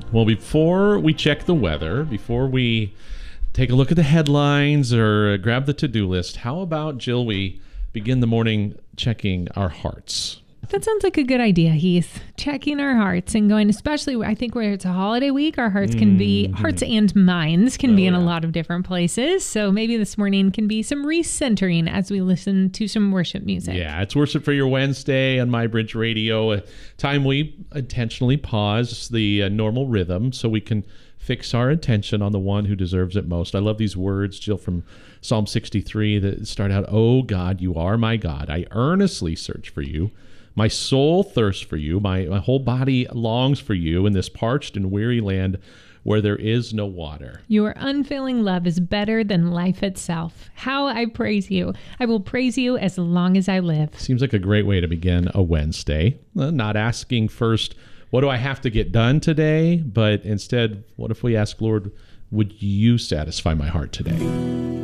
Well, before we check the weather, before we take a look at the headlines or grab the to-do list, how about, Jill, we begin the morning checking our hearts? That sounds like a good idea, Heath. Checking our hearts and going, especially I think where it's a holiday week, our hearts can be, hearts and minds can be in a lot of different places. So maybe this morning can be some recentering as we listen to some worship music. Yeah, it's Worship for Your Wednesday on MyBridge Radio, a time we intentionally pause the normal rhythm so we can fix our attention on the one who deserves it most. I love these words, Jill, from Psalm 63 that start out, "Oh God, you are my God. I earnestly search for you. My soul thirsts for you. My whole body longs for you in this parched and weary land where there is no water." Your unfailing love is better than life itself. How I praise you. I will praise you as long as I live. Seems like a great way to begin a Wednesday. Not asking first, what do I have to get done today? But instead, what if we ask, Lord, would you satisfy my heart today?